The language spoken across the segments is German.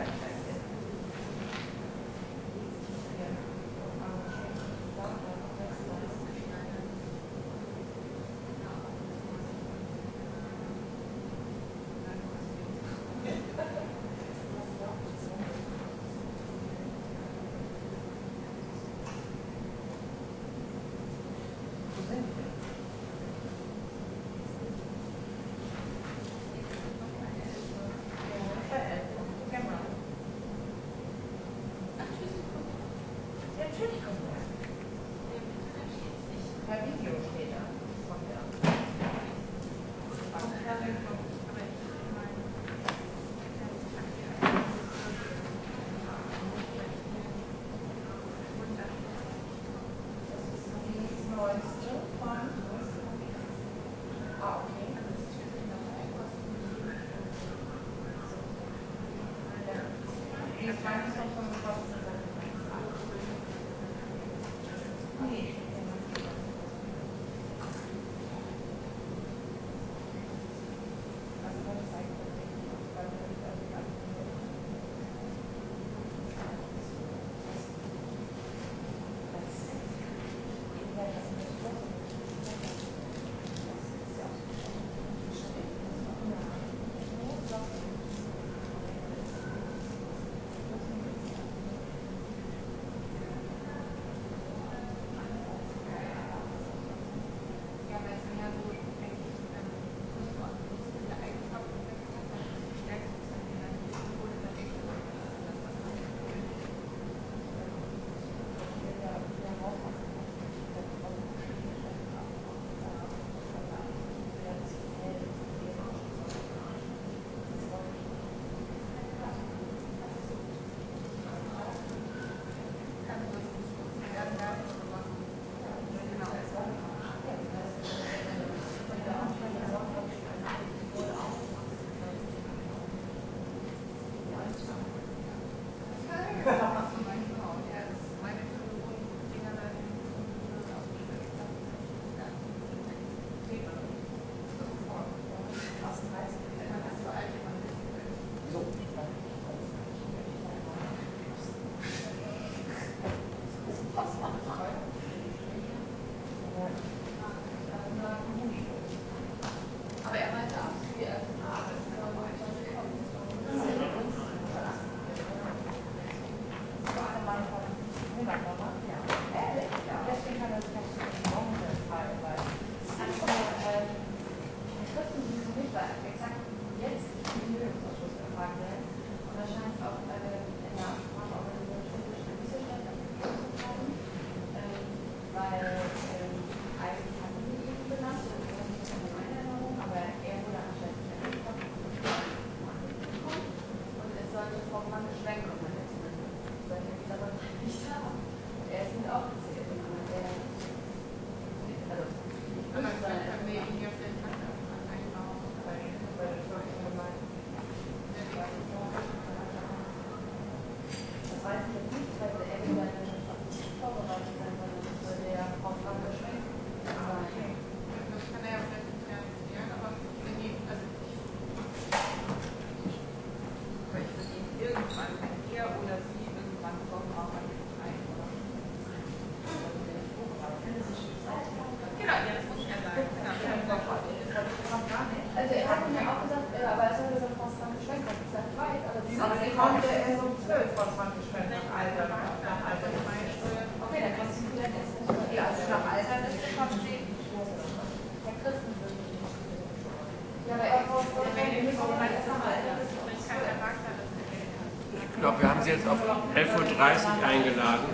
Ich glaube, wir haben Sie jetzt auf 11:30 Uhr eingeladen.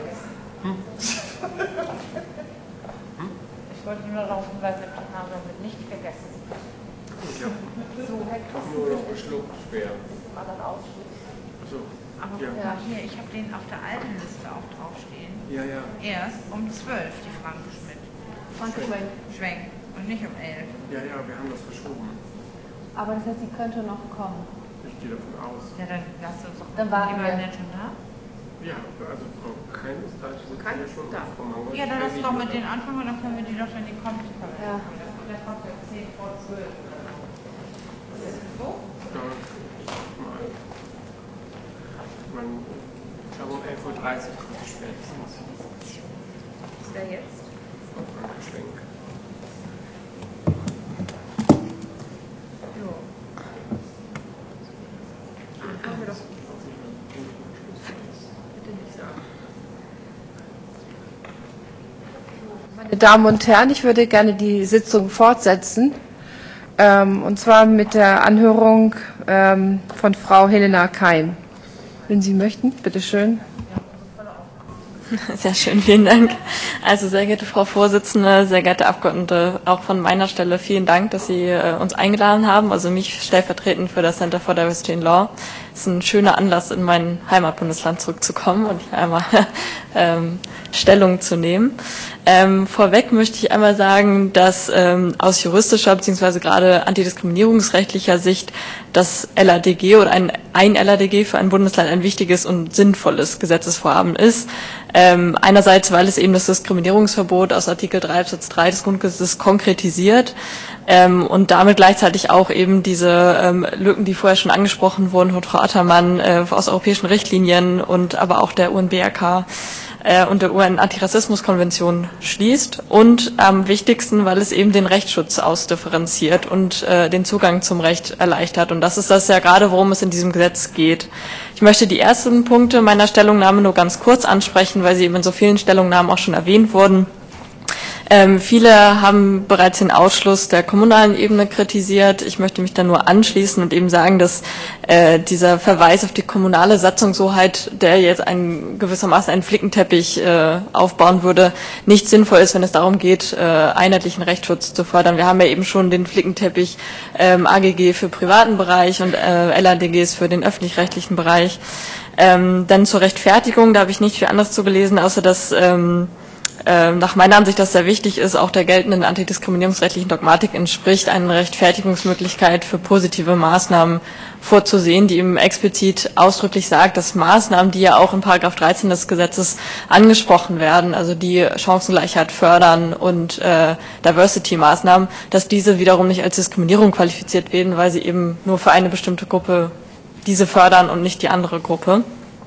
Ich wollte nur darauf hinweisen, dass die Haare wird nicht gegessen. Ja. So, Herr Christen. Nur noch geschluckt, schwer. War dann Ausschluss. So. Aber Ja. guck mal hier, ich habe den auf der alten Liste auch draufstehen. Ja, ja. Erst um 12, die Franke Schmidt. Franke Schwenk. Schwenk. Und nicht um 11. Ja, ja, wir haben das verschoben. Aber das heißt, sie könnte noch kommen. Ich gehe davon aus. Ja, dann lass uns doch Dann warten die wir. beiden denn schon da? Ja, also Frau Kein ist da, die sind Kein ja ist schon da. Frau Mauer. Ja, dann lass doch mit denen anfangen und dann können wir die doch, wenn die kommt, Ja. Der kommt ja 10 vor 12 oder so. Ist das so? Ja, ich guck mal. man, ich glaube um 11:30 Uhr kommt die spätestens. Ist der jetzt? Auf Anke Schwenk. Jo. Fangen wir doch bitte nicht sagen. Meine Damen und Herren, ich würde gerne die Sitzung fortsetzen, und zwar mit der Anhörung von Frau Helena Keim. Wenn Sie möchten, bitteschön. Sehr schön, vielen Dank. Also sehr geehrte Frau Vorsitzende, sehr geehrte Abgeordnete, auch von meiner Stelle vielen Dank, dass Sie uns eingeladen haben, also mich stellvertretend für das Center for Diversity in Law. Es ist ein schöner Anlass, in mein Heimatbundesland zurückzukommen und hier einmal Stellung zu nehmen. Vorweg möchte ich einmal sagen, dass aus juristischer bzw. gerade antidiskriminierungsrechtlicher Sicht das LADG oder ein LADG für ein Bundesland ein wichtiges und sinnvolles Gesetzesvorhaben ist. Einerseits, weil es eben das Diskriminierungsverbot aus Artikel 3 Absatz 3 des Grundgesetzes konkretisiert und damit gleichzeitig auch eben diese Lücken, die vorher schon angesprochen wurden von Frau Attermann, aus europäischen Richtlinien und aber auch der UNBRK und der UN-Antirassismus-Konvention schließt und am wichtigsten, weil es eben den Rechtsschutz ausdifferenziert und den Zugang zum Recht erleichtert. Und das ist das ja gerade, worum es in diesem Gesetz geht. Ich möchte die ersten Punkte meiner Stellungnahme nur ganz kurz ansprechen, weil sie eben in so vielen Stellungnahmen auch schon erwähnt wurden. Viele haben bereits den Ausschluss der kommunalen Ebene kritisiert. Ich möchte mich da nur anschließen und eben sagen, dass dieser Verweis auf die kommunale Satzungshoheit, der jetzt gewissermaßen einen Flickenteppich aufbauen würde, nicht sinnvoll ist, wenn es darum geht, einheitlichen Rechtsschutz zu fördern. Wir haben ja eben schon den Flickenteppich AGG für privaten Bereich und LADGs für den öffentlich-rechtlichen Bereich. Dann zur Rechtfertigung, da habe ich nicht viel anderes zu gelesen, außer dass nach meiner Ansicht, dass sehr wichtig ist, auch der geltenden antidiskriminierungsrechtlichen Dogmatik entspricht, eine Rechtfertigungsmöglichkeit für positive Maßnahmen vorzusehen, die eben explizit ausdrücklich sagt, dass Maßnahmen, die ja auch in Paragraph 13 des Gesetzes angesprochen werden, also die Chancengleichheit fördern und Diversity-Maßnahmen, dass diese wiederum nicht als Diskriminierung qualifiziert werden, weil sie eben nur für eine bestimmte Gruppe diese fördern und nicht die andere Gruppe.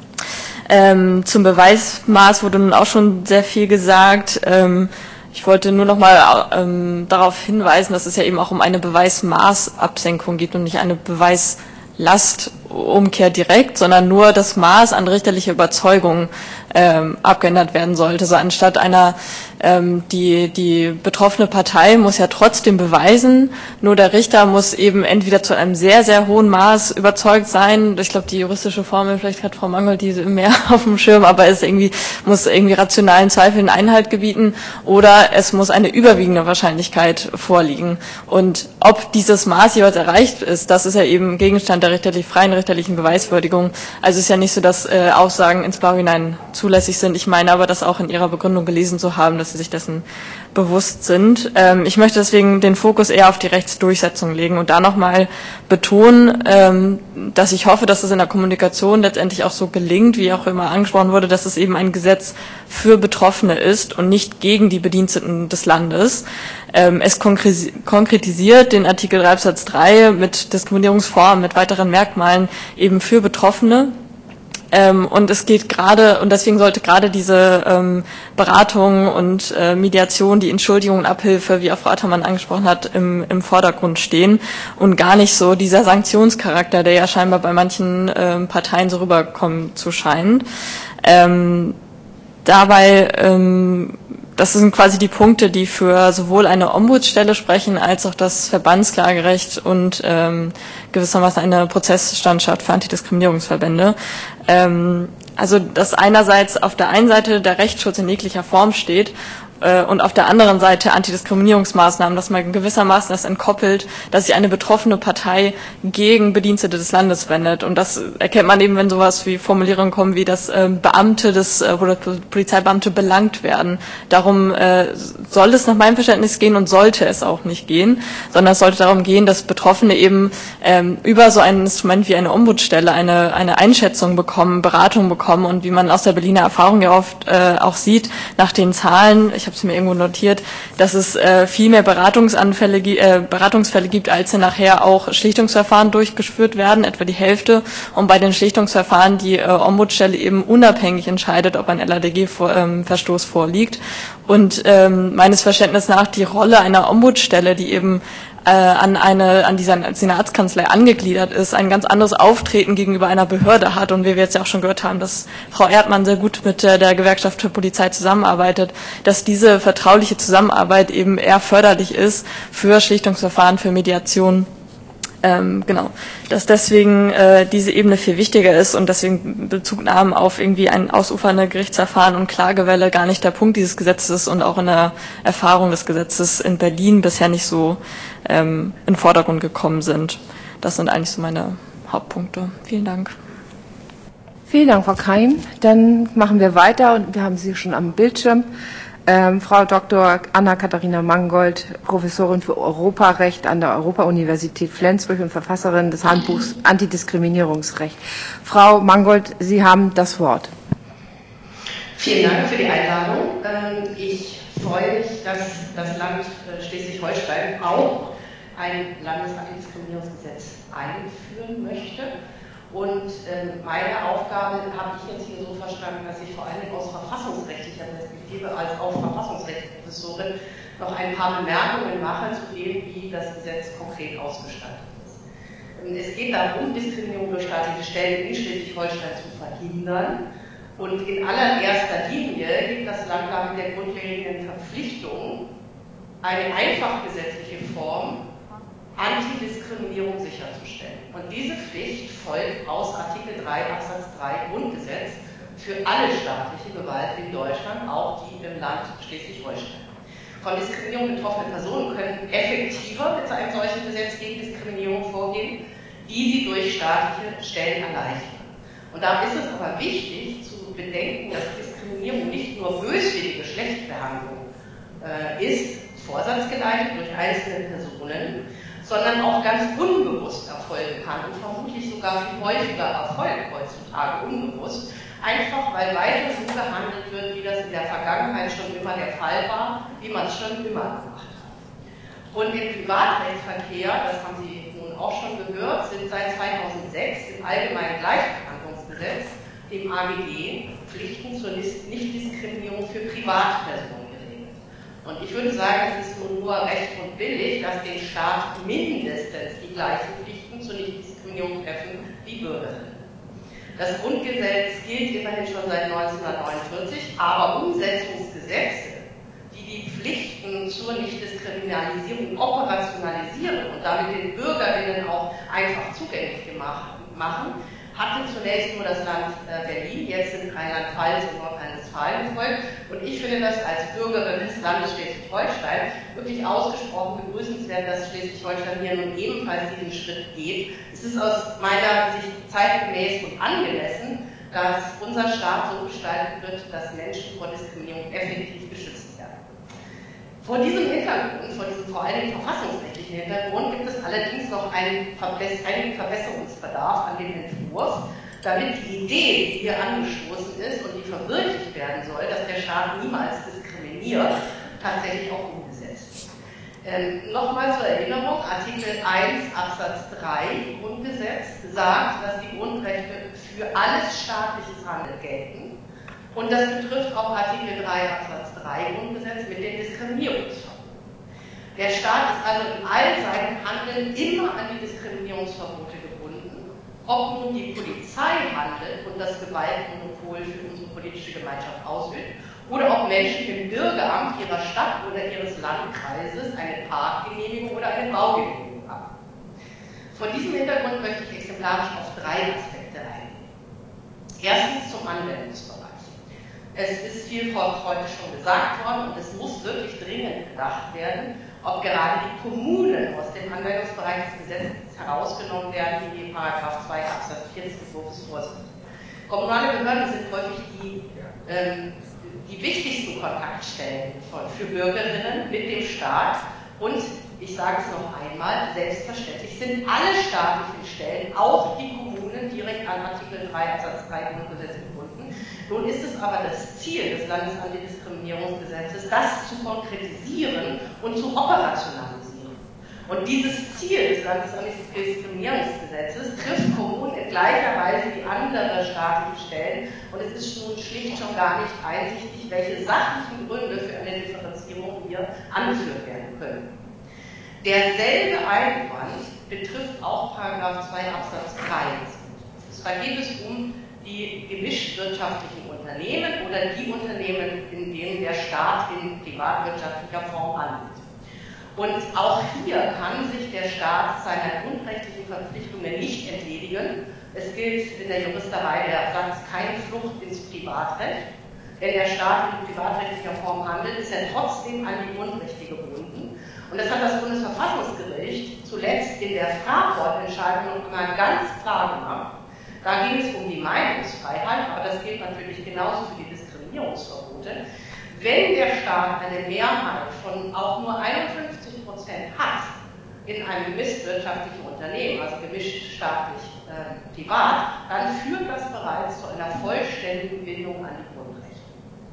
Zum Beweismaß wurde nun auch schon sehr viel gesagt. Ich wollte nur noch mal darauf hinweisen, dass es ja eben auch um eine Beweismaßabsenkung geht und nicht eine Beweislastumkehr direkt, sondern nur das Maß an richterlicher Überzeugung abgeändert werden sollte. So anstatt die betroffene Partei muss ja trotzdem beweisen, nur der Richter muss eben entweder zu einem sehr, sehr hohen Maß überzeugt sein. Ich glaube, die juristische Formel, vielleicht hat Frau Mangold diese mehr auf dem Schirm, aber es muss irgendwie rationalen Zweifeln Einhalt gebieten, oder es muss eine überwiegende Wahrscheinlichkeit vorliegen. Und ob dieses Maß jeweils erreicht ist, das ist ja eben Gegenstand der freien richterlichen Beweiswürdigung. Also es ist ja nicht so, dass Aussagen ins Blaue hinein zulässig sind. Ich meine aber, das auch in Ihrer Begründung gelesen zu haben, dass Sie sich dessen bewusst sind. Ich möchte deswegen den Fokus eher auf die Rechtsdurchsetzung legen und da nochmal betonen, dass ich hoffe, dass es in der Kommunikation letztendlich auch so gelingt, wie auch immer angesprochen wurde, dass es eben ein Gesetz für Betroffene ist und nicht gegen die Bediensteten des Landes. Es konkretisiert den Artikel 3 Absatz 3 mit Diskriminierungsformen, mit weiteren Merkmalen eben für Betroffene. Und es geht gerade, und deswegen sollte gerade diese Beratung und Mediation, die Entschuldigung und Abhilfe, wie auch Frau Attermann angesprochen hat, im Vordergrund stehen und gar nicht so dieser Sanktionscharakter, der ja scheinbar bei manchen Parteien so rüberkommen zu scheint. Das sind quasi die Punkte, die für sowohl eine Ombudsstelle sprechen, als auch das Verbandsklagerecht und gewissermaßen eine Prozessstandschaft für Antidiskriminierungsverbände. Also dass einerseits auf der einen Seite der Rechtsschutz in jeglicher Form steht und auf der anderen Seite Antidiskriminierungsmaßnahmen, dass man gewissermaßen das entkoppelt, dass sich eine betroffene Partei gegen Bedienstete des Landes wendet. Und das erkennt man eben, wenn sowas wie Formulierungen kommen, wie dass Beamte oder Polizeibeamte belangt werden. Darum soll es nach meinem Verständnis gehen und sollte es auch nicht gehen, sondern es sollte darum gehen, dass Betroffene eben über so ein Instrument wie eine Ombudsstelle eine Einschätzung bekommen, Beratung bekommen und wie man aus der Berliner Erfahrung ja oft auch sieht, nach den Zahlen, ich habe habe es mir irgendwo notiert, dass es viel mehr Beratungsfälle gibt, als dann nachher auch Schlichtungsverfahren durchgeführt werden, etwa die Hälfte. Und bei den Schlichtungsverfahren die Ombudsstelle eben unabhängig entscheidet, ob ein LADG-Verstoß vorliegt. Und meines Verständnisses nach die Rolle einer Ombudsstelle, die eben an dieser Senatskanzlei angegliedert ist, ein ganz anderes Auftreten gegenüber einer Behörde hat. Und wie wir jetzt ja auch schon gehört haben, dass Frau Erdmann sehr gut mit der Gewerkschaft für Polizei zusammenarbeitet, dass diese vertrauliche Zusammenarbeit eben eher förderlich ist für Schlichtungsverfahren, für Mediation. Genau, dass deswegen diese Ebene viel wichtiger ist und deswegen Bezugnahmen auf irgendwie ein ausufernde Gerichtsverfahren und Klagewelle gar nicht der Punkt dieses Gesetzes ist und auch in der Erfahrung des Gesetzes in Berlin bisher nicht so in den Vordergrund gekommen sind. Das sind eigentlich so meine Hauptpunkte. Vielen Dank. Vielen Dank, Frau Keim. Dann machen wir weiter und wir haben Sie schon am Bildschirm. Frau Dr. Anna-Katharina Mangold, Professorin für Europarecht an der Europa-Universität Flensburg und Verfasserin des Handbuchs Antidiskriminierungsrecht. Frau Mangold, Sie haben das Wort. Vielen Dank für die Einladung. Ich freue mich, dass das Land Schleswig-Holstein auch ein Landesantidiskriminierungsgesetz einführen möchte. Und meine Aufgabe habe ich jetzt hier so verstanden, dass ich vor allem aus verfassungsrechtlicher Perspektive als auch Verfassungsrechtsprofessorin noch ein paar Bemerkungen mache zu dem, wie das Gesetz konkret ausgestaltet ist. Es geht darum, Diskriminierung durch staatliche Stellen in Schleswig-Holstein zu verhindern. Und in allererster Linie gibt das Land damit der grundlegenden Verpflichtung, eine einfach gesetzliche Form Antidiskriminierung sicherzustellen. Und diese Pflicht folgt aus Artikel 3 Absatz 3 Grundgesetz für alle staatliche Gewalt in Deutschland, auch die im Land Schleswig-Holstein. Von Diskriminierung betroffene Personen können effektiver mit einem solchen Gesetz gegen Diskriminierung vorgehen, die sie durch staatliche Stellen erleichtern. Und da ist es aber wichtig zu bedenken, dass Diskriminierung nicht nur böswillige Geschlechtsbehandlung ist, vorsatzgeleitet durch einzelne Personen, sondern auch ganz unbewusst erfolgen kann und vermutlich sogar viel häufiger erfolgt heutzutage unbewusst, einfach weil weiter so gehandelt wird, wie das in der Vergangenheit schon immer der Fall war, wie man es schon immer gemacht hat. Und im Privatrechtsverkehr, das haben Sie nun auch schon gehört, sind seit 2006 im Allgemeinen Gleichbehandlungsgesetz, dem AGG, Pflichten zur Nichtdiskriminierung für Privatpersonen. Und ich würde sagen, es ist nur recht und billig, dass den Staat mindestens die gleichen Pflichten zur Nichtdiskriminierung treffen wie Bürgerinnen. Das Grundgesetz gilt immerhin schon seit 1949, aber Umsetzungsgesetze, die die Pflichten zur Nichtdiskriminalisierung operationalisieren und damit den Bürgerinnen auch einfach zugänglich machen, hatte zunächst nur das Land Berlin, jetzt sind Rheinland-Pfalz und Nordrhein-Westfalen gefolgt. Und ich finde das als Bürgerin des Landes Schleswig-Holstein wirklich ausgesprochen begrüßenswert, dass Schleswig-Holstein hier nun ebenfalls diesen Schritt geht. Es ist aus meiner Sicht zeitgemäß und angemessen, dass unser Staat so gestaltet wird, dass Menschen vor Diskriminierung effektiv geschützt werden. Vor diesem Hintergrund, vor diesem vor allem verfassungsrechtlichen Hintergrund, gibt es allerdings noch einen Verbesserungsbedarf an dem Entwurf, damit die Idee, die hier angestoßen ist und die verwirklicht werden soll, dass der Staat niemals diskriminiert, tatsächlich auch umgesetzt wird. Nochmal zur Erinnerung, Artikel 1 Absatz 3 Grundgesetz sagt, dass die Grundrechte für alles staatliches Handeln gelten. Und das betrifft auch Artikel 3 Absatz 3 Grundgesetz mit den Diskriminierungsverboten. Der Staat ist also in all seinem Handeln immer an die Diskriminierungsverbote gebunden, ob nun die Polizei handelt und das Gewaltmonopol für unsere politische Gemeinschaft ausübt, oder ob Menschen im Bürgeramt ihrer Stadt oder ihres Landkreises eine Parkgenehmigung oder eine Baugenehmigung haben. Vor diesem Hintergrund möchte ich exemplarisch auf 3 Aspekte eingehen. Erstens zum Anwendungsbereich. Es ist viel heute schon gesagt worden und es muss wirklich dringend bedacht werden, ob gerade die Kommunen aus dem Anwendungsbereich des Gesetzes herausgenommen werden, wie die § 2 Absatz 4 des Entwurfs vorsieht. Kommunale Behörden sind häufig die wichtigsten Kontaktstellen für Bürgerinnen mit dem Staat und, ich sage es noch einmal, selbstverständlich sind alle staatlichen Stellen, auch die Kommunen, direkt an Artikel 3 Absatz 3 Grundgesetz gebunden. gefunden. Nun ist es aber das Ziel des Landesantidiskriminierungsgesetzes, das zu konkretisieren und zu operationalisieren. Und dieses Ziel des Landesantidiskriminierungsgesetzes trifft Kommunen in gleicher Weise wie andere staatliche Stellen, und es ist nun schlicht schon gar nicht einsichtig, welche sachlichen Gründe für eine Differenzierung hier angeführt werden können. Derselbe Einwand betrifft auch § 2 Absatz 3. Da geht es um die gemischtwirtschaftlichen Unternehmen oder die Unternehmen, in denen der Staat in privatwirtschaftlicher Form handelt. Und auch hier kann sich der Staat seiner grundrechtlichen Verpflichtungen nicht entledigen. Es gilt in der Juristerei der Satz keine Flucht ins Privatrecht. Wenn der Staat in privatrechtlicher Form handelt, ist er trotzdem an die Grundrechte gebunden. Und das hat das Bundesverfassungsgericht zuletzt in der Fraport-Entscheidung noch einmal ganz klar gemacht. Da ging es um die Meinungsfreiheit, aber das gilt natürlich genauso für die Diskriminierungsverbote. Wenn der Staat eine Mehrheit von auch nur 51% hat in einem gemischtwirtschaftlichen Unternehmen, also gemischt staatlich-privat, dann führt das bereits zu einer vollständigen Bindung an die Grundrechte.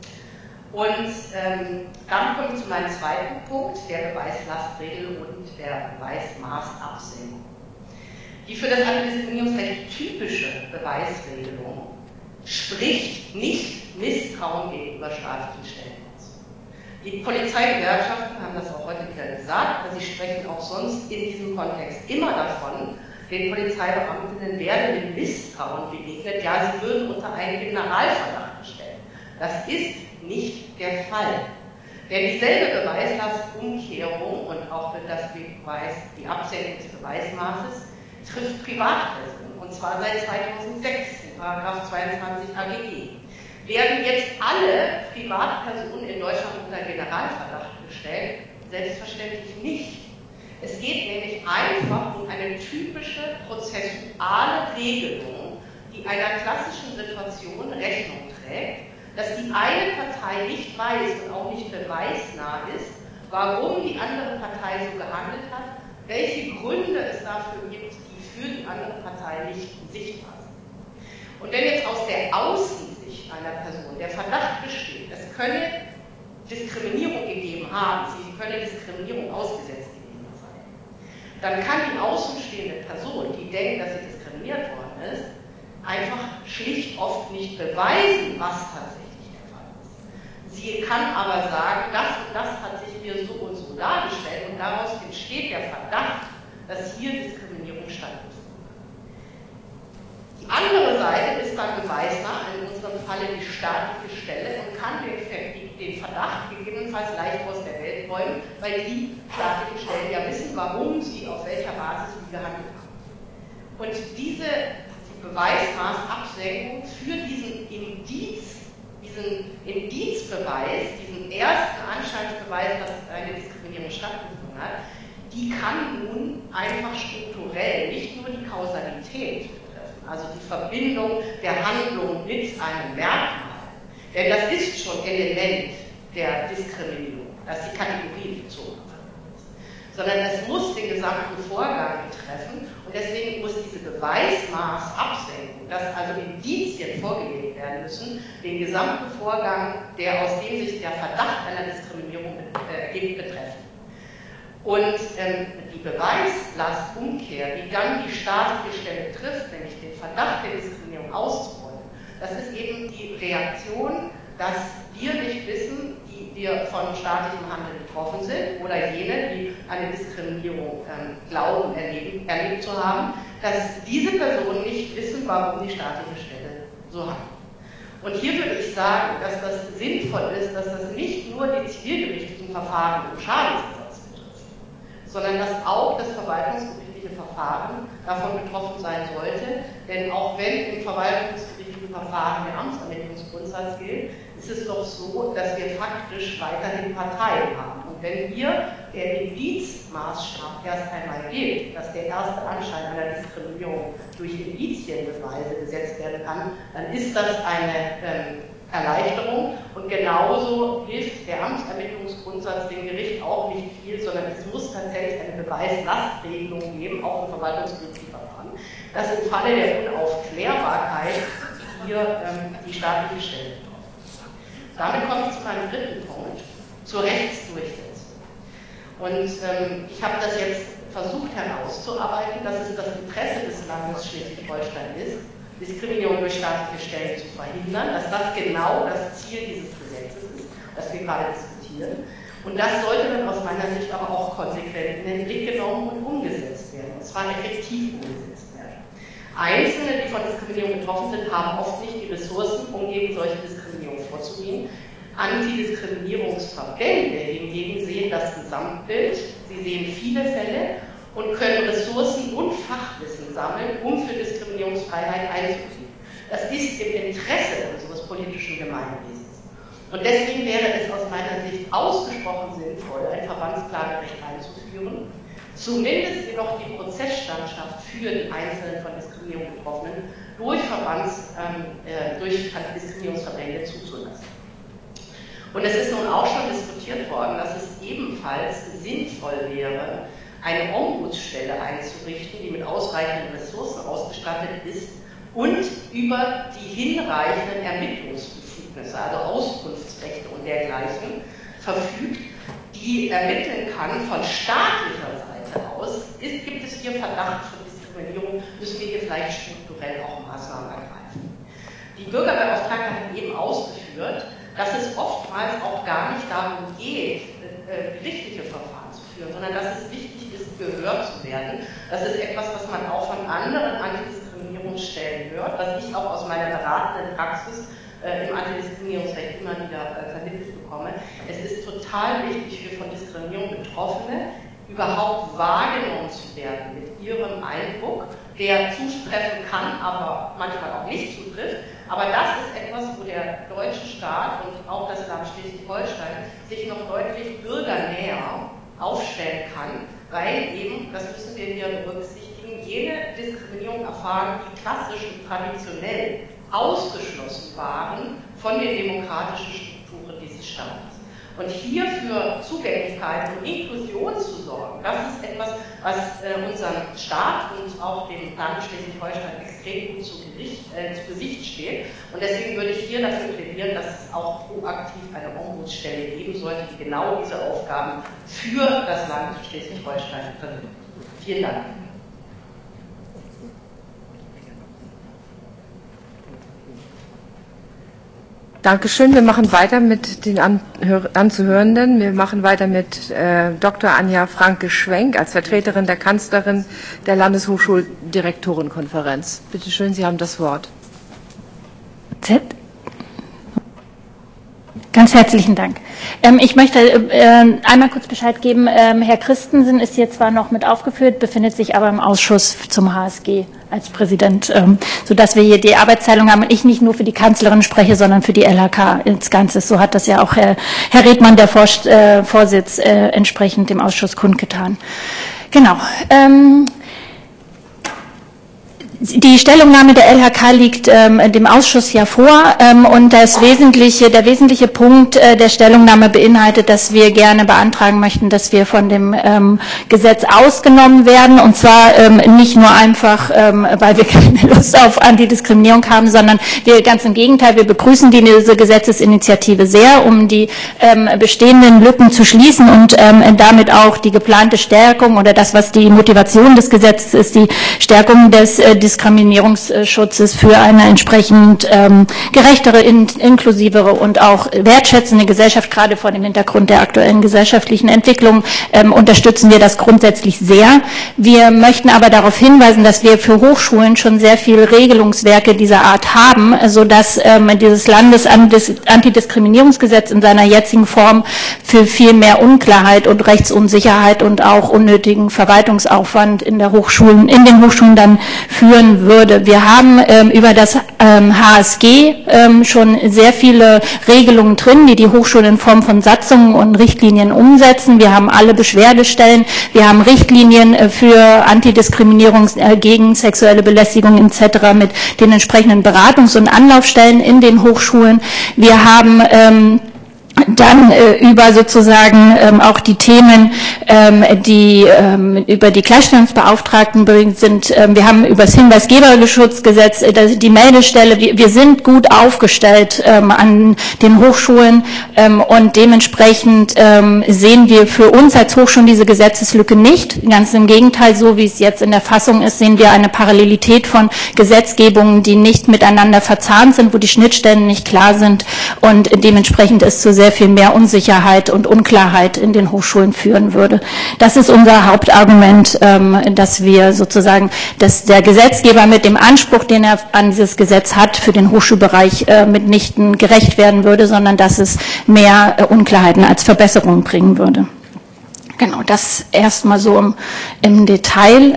Und dann komme ich zu meinem zweiten Punkt, der Beweislastregel und der Beweismaßabsenkung. Die für das Antidiskriminierungsrecht typische Beweisregelung spricht nicht Misstrauen gegenüber staatlichen Stellen aus. Die Polizeigewerkschaften haben das auch heute wieder gesagt, aber sie sprechen auch sonst in diesem Kontext immer davon, den Polizeibeamtinnen werde mit Misstrauen begegnet, ja, sie würden unter einen Generalverdacht gestellt. Das ist nicht der Fall. Denn dieselbe Beweislastumkehrung und auch die Absenkung des Beweismaßes trifft Privatpersonen, und zwar seit 2006 in § 22 AGG. Werden jetzt alle Privatpersonen in Deutschland unter Generalverdacht gestellt? Selbstverständlich nicht. Es geht nämlich einfach um eine typische prozessuale Regelung, die einer klassischen Situation Rechnung trägt, dass die eine Partei nicht weiß und auch nicht beweisnah ist, warum die andere Partei so gehandelt hat, welche Gründe es dafür gibt, die für die andere Partei nicht sichtbar sind. Und wenn jetzt aus der Außensicht einer Person der Verdacht besteht, es könne Diskriminierung gegeben haben, sie könne Diskriminierung ausgesetzt gewesen sein, dann kann die außenstehende Person, die denkt, dass sie diskriminiert worden ist, einfach schlicht oft nicht beweisen, was tatsächlich der Fall ist. Sie kann aber sagen, das und das hat sich mir so und so dargestellt, und daraus entsteht der Verdacht, dass hier Diskriminierung stattfindet. Die andere Seite ist dann beweisnah, in unserem Falle die staatliche Stelle, und kann den Verdacht gegebenenfalls leicht aus der Welt räumen, weil die staatlichen Stellen ja wissen, warum sie auf welcher Basis wie gehandelt haben. Und diese Beweismaßabsenkung für diesen Indizbeweis, diesen ersten Anscheinsbeweis, dass eine Diskriminierung stattgefunden hat, die kann nun einfach strukturell nicht nur die Kausalität betreffen, also die Verbindung der Handlung mit einem Merkmal, denn das ist schon Element der Diskriminierung, dass die Kategorie bezogen ist, sondern es muss den gesamten Vorgang betreffen, und deswegen muss diese Beweismaßabsenkung, dass also Indizien vorgelegt werden müssen, den gesamten Vorgang, aus dem sich der Verdacht einer Diskriminierung ergibt, betreffen. Und die Beweislastumkehr, die dann die staatliche Stelle trifft, nämlich den Verdacht der Diskriminierung auszuräumen, das ist eben die Reaktion, dass wir nicht wissen, die wir von staatlichem Handeln betroffen sind, oder jene, die eine Diskriminierung glauben, erlebt zu haben, dass diese Personen nicht wissen, warum die staatliche Stelle so handelt. Und hier würde ich sagen, dass das sinnvoll ist, dass das nicht nur die zivilgerichtlichen Verfahren im Schadensersatz betrifft, sondern dass auch das verwaltungsgerichtliche Verfahren davon betroffen sein sollte, denn auch wenn im verwaltungsgerichtlichen Verfahren der Amtsermittlungsgrundsatz gilt, ist es doch so, dass wir faktisch weiterhin Parteien haben. Und wenn hier der Indizmaßstab erst einmal gilt, dass der erste Anschein einer Diskriminierung durch Indizienbeweise gesetzt werden kann, dann ist das eine Erleichterung, und genauso hilft der Amtsermittlungsgrundsatz dem Gericht auch nicht viel, sondern es muss tatsächlich eine Beweislastregelung geben, auch im verwaltungsgerichtlichen Verfahren, dass im Falle der Unaufklärbarkeit hier die staatliche Stelle betroffen. Damit komme ich zu meinem dritten Punkt, zur Rechtsdurchsetzung. Und ich habe das jetzt versucht herauszuarbeiten, dass es das Interesse des Landes Schleswig-Holstein ist, Diskriminierung durch staatliche Stellen zu verhindern, dass das genau das Ziel dieses Gesetzes ist, das wir gerade diskutieren. Und das sollte dann aus meiner Sicht aber auch konsequent in den Blick genommen und umgesetzt werden, und zwar effektiv umgesetzt werden. Einzelne, die von Diskriminierung betroffen sind, haben oft nicht die Ressourcen, um gegen solche Diskriminierung vorzugehen. Antidiskriminierungsverbände hingegen sehen das Gesamtbild, sie sehen viele Fälle und können Ressourcen und Fachwissen sammeln, um für Diskriminierungsfreiheit einzustehen. Das ist im Interesse unseres politischen Gemeinwesens. Und deswegen wäre es aus meiner Sicht ausgesprochen sinnvoll, ein Verbandsklagerecht einzuführen, zumindest jedoch die Prozessstandschaft für die einzelnen von Diskriminierung Betroffenen durch Antidiskriminierungsverbände zuzulassen. Und es ist nun auch schon diskutiert worden, dass es ebenfalls sinnvoll wäre, eine Ombudsstelle einzurichten, die mit ausreichenden Ressourcen ausgestattet ist und über die hinreichenden Ermittlungsbefugnisse, also Auskunftsrechte und dergleichen, verfügt, die ermitteln kann von staatlicher Seite aus, gibt es hier Verdacht von Diskriminierung, müssen wir hier vielleicht strukturell auch Maßnahmen ergreifen. Die Bürgerbeauftragte hat eben ausgeführt, dass es oftmals auch gar nicht darum geht, gerichtliche Verfahren zu führen, sondern dass es wichtig ist, gehört zu werden. Das ist etwas, was man auch von anderen Antidiskriminierungsstellen hört, was ich auch aus meiner beratenden Praxis im Antidiskriminierungsrecht immer wieder vermittelt bekomme. Es ist total wichtig für von Diskriminierung Betroffene, überhaupt wahrgenommen zu werden mit ihrem Eindruck, der zutreffen kann, aber manchmal auch nicht zutrifft. Aber das ist etwas, wo der deutsche Staat und auch das Land Schleswig-Holstein sich noch deutlich bürgernäher aufstellen kann, weil eben, das müssen wir hier berücksichtigen, jene Diskriminierung erfahren, die klassisch und traditionell ausgeschlossen waren von den demokratischen Strukturen dieses Staates. Und hier für Zugänglichkeit und Inklusion zu sorgen, das ist etwas, was unserem Staat und auch dem Land Schleswig-Holstein extrem gut zu Gesicht steht. Und deswegen würde ich hier dafür plädieren, dass es auch proaktiv eine Ombudsstelle geben sollte, die genau diese Aufgaben für das Land Schleswig-Holstein übernimmt. Vielen Dank. Dankeschön. Wir machen weiter mit den Anzuhörenden. Wir machen weiter mit Dr. Anja Franke-Schwenk als Vertreterin der Kanzlerin der Landeshochschuldirektorenkonferenz. Bitte schön, Sie haben das Wort. Ganz herzlichen Dank. Ich möchte einmal kurz Bescheid geben. Herr Christensen ist hier zwar noch mit aufgeführt, befindet sich aber im Ausschuss zum HSG als Präsident, sodass wir hier die Arbeitsteilung haben und ich nicht nur für die Kanzlerin spreche, sondern für die LHK ins Ganze. So hat das ja auch Herr Redmann, der Vorsitz, entsprechend dem Ausschuss kundgetan. Genau. Die Stellungnahme der LHK liegt dem Ausschuss ja vor und der wesentliche Punkt der Stellungnahme beinhaltet, dass wir gerne beantragen möchten, dass wir von dem Gesetz ausgenommen werden, und zwar nicht nur einfach, weil wir keine Lust auf Antidiskriminierung haben, sondern wir ganz im Gegenteil, wir begrüßen diese Gesetzesinitiative sehr, um die bestehenden Lücken zu schließen und damit auch die geplante Stärkung oder das, was die Motivation des Gesetzes ist, die Stärkung des Diskriminierungsschutzes für eine entsprechend gerechtere, inklusivere und auch wertschätzende Gesellschaft, gerade vor dem Hintergrund der aktuellen gesellschaftlichen Entwicklung, unterstützen wir das grundsätzlich sehr. Wir möchten aber darauf hinweisen, dass wir für Hochschulen schon sehr viele Regelungswerke dieser Art haben, sodass dieses Landesantidiskriminierungsgesetz in seiner jetzigen Form für viel mehr Unklarheit und Rechtsunsicherheit und auch unnötigen Verwaltungsaufwand in den Hochschulen dann führen würde. Wir haben über das HSG schon sehr viele Regelungen drin, die Hochschulen in Form von Satzungen und Richtlinien umsetzen. Wir haben alle Beschwerdestellen, wir haben Richtlinien für Antidiskriminierung gegen sexuelle Belästigung etc. mit den entsprechenden Beratungs- und Anlaufstellen in den Hochschulen. Wir haben Dann über sozusagen auch die Themen, die über die Gleichstellungsbeauftragten sind. Wir haben über das Hinweisgeberschutzgesetz, die Meldestelle. Wir sind gut aufgestellt an den Hochschulen und dementsprechend sehen wir für uns als Hochschulen diese Gesetzeslücke nicht. Ganz im Gegenteil, so wie es jetzt in der Fassung ist, sehen wir eine Parallelität von Gesetzgebungen, die nicht miteinander verzahnt sind, wo die Schnittstellen nicht klar sind und dementsprechend ist zu sehr viel mehr Unsicherheit und Unklarheit in den Hochschulen führen würde. Das ist unser Hauptargument, dass wir sozusagen, dass der Gesetzgeber mit dem Anspruch, den er an dieses Gesetz hat, für den Hochschulbereich mitnichten gerecht werden würde, sondern dass es mehr Unklarheiten als Verbesserungen bringen würde. Genau, das erstmal so im Detail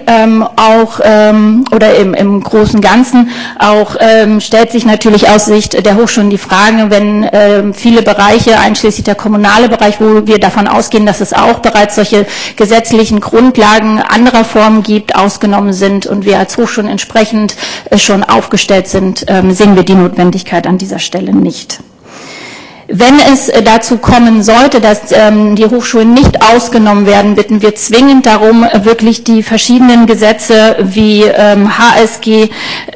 oder im großen Ganzen auch stellt sich natürlich aus Sicht der Hochschulen die Frage, wenn viele Bereiche, einschließlich der kommunale Bereich, wo wir davon ausgehen, dass es auch bereits solche gesetzlichen Grundlagen anderer Formen gibt, ausgenommen sind und wir als Hochschulen entsprechend schon aufgestellt sind, sehen wir die Notwendigkeit an dieser Stelle nicht. Wenn es dazu kommen sollte, dass die Hochschulen nicht ausgenommen werden, bitten wir zwingend darum, wirklich die verschiedenen Gesetze wie HSG,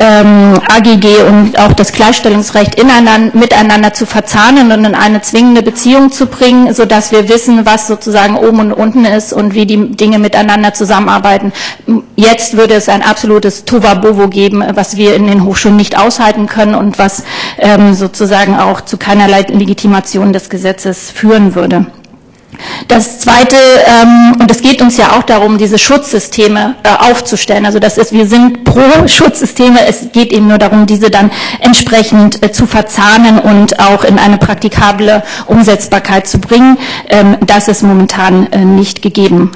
AGG und auch das Gleichstellungsrecht miteinander zu verzahnen und in eine zwingende Beziehung zu bringen, sodass wir wissen, was sozusagen oben und unten ist und wie die Dinge miteinander zusammenarbeiten. Jetzt würde es ein absolutes Tohuwabohu geben, was wir in den Hochschulen nicht aushalten können und was sozusagen auch zu keinerlei Legitimation des Gesetzes führen würde. Das Zweite, und es geht uns ja auch darum, diese Schutzsysteme aufzustellen. Also wir sind pro Schutzsysteme, es geht eben nur darum, diese dann entsprechend zu verzahnen und auch in eine praktikable Umsetzbarkeit zu bringen. Das ist momentan nicht gegeben.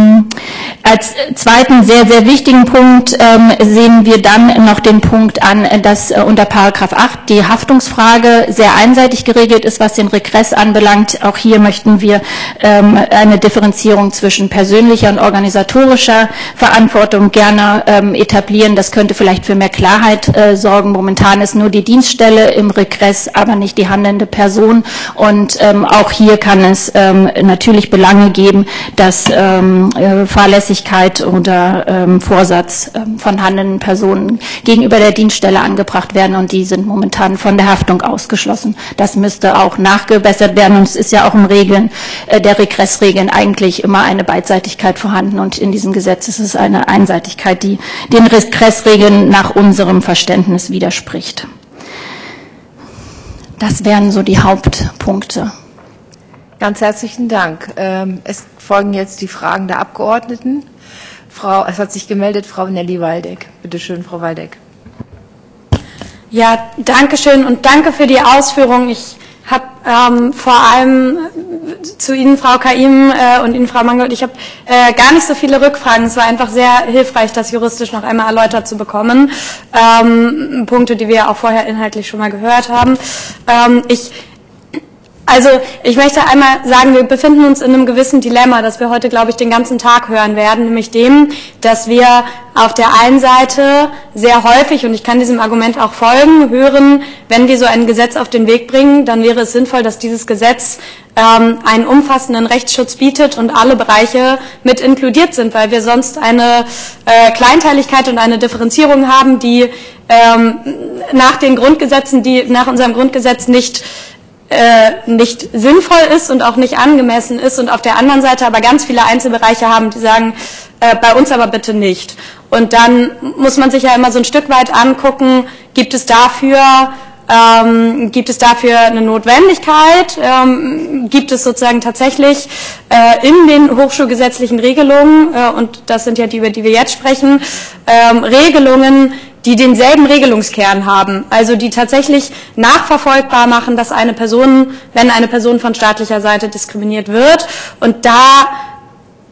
Als zweiten sehr, sehr wichtigen Punkt sehen wir dann noch den Punkt an, dass unter Paragraph 8 die Haftungsfrage sehr einseitig geregelt ist, was den Regress anbelangt. Auch hier möchten wir eine Differenzierung zwischen persönlicher und organisatorischer Verantwortung gerne etablieren. Das könnte vielleicht für mehr Klarheit sorgen. Momentan ist nur die Dienststelle im Regress, aber nicht die handelnde Person. Und auch hier kann es natürlich Belange geben, dass Fahrlässigkeit oder Vorsatz von handelnden Personen gegenüber der Dienststelle angebracht werden und die sind momentan von der Haftung ausgeschlossen. Das müsste auch nachgebessert werden und es ist ja auch in Regeln der Regressregeln eigentlich immer eine Beidseitigkeit vorhanden und in diesem Gesetz ist es eine Einseitigkeit, die den Regressregeln nach unserem Verständnis widerspricht. Das wären so die Hauptpunkte. Ganz herzlichen Dank. Es folgen jetzt die Fragen der Abgeordneten. Es hat sich gemeldet Frau Nelly Waldeck. Bitte schön, Frau Waldeck. Ja, danke schön und danke für die Ausführungen. Ich habe vor allem zu Ihnen, Frau Kaim, und Ihnen, Frau Mangold, ich habe gar nicht so viele Rückfragen. Es war einfach sehr hilfreich, das juristisch noch einmal erläutert zu bekommen. Punkte, die wir auch vorher inhaltlich schon mal gehört haben. Ich möchte einmal sagen, wir befinden uns in einem gewissen Dilemma, das wir heute, glaube ich, den ganzen Tag hören werden, nämlich dem, dass wir auf der einen Seite sehr häufig, und ich kann diesem Argument auch folgen, hören, wenn wir so ein Gesetz auf den Weg bringen, dann wäre es sinnvoll, dass dieses Gesetz einen umfassenden Rechtsschutz bietet und alle Bereiche mit inkludiert sind, weil wir sonst eine Kleinteiligkeit und eine Differenzierung haben, die nach unserem Grundgesetz nicht sinnvoll ist und auch nicht angemessen ist und auf der anderen Seite aber ganz viele Einzelbereiche haben, die sagen, bei uns aber bitte nicht. Und dann muss man sich ja immer so ein Stück weit angucken, gibt es dafür eine Notwendigkeit? Gibt es sozusagen tatsächlich in den hochschulgesetzlichen Regelungen, und das sind ja die, über die wir jetzt sprechen, Regelungen, die denselben Regelungskern haben, also die tatsächlich nachverfolgbar machen, dass wenn eine Person von staatlicher Seite diskriminiert wird. Und da,